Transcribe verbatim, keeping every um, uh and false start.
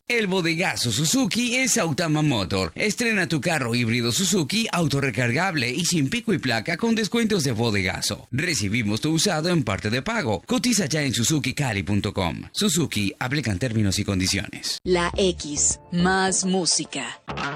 El bodegazo Suzuki es Autama Motor. Estrena tu carro híbrido Suzuki autorrecargable y sin pico y placa con descuentos de bodegazo. Recibimos tu usado en parte de pago. Cotiza ya en suzuki cali punto com. Suzuki, aplican términos y condiciones. La X, más música.